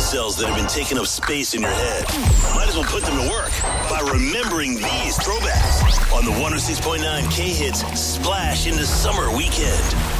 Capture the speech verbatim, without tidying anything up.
cells that have been taking up space in your head. Might as well put them to work by remembering these throwbacks on the one oh six point nine K-Hits Splash into Summer Weekend.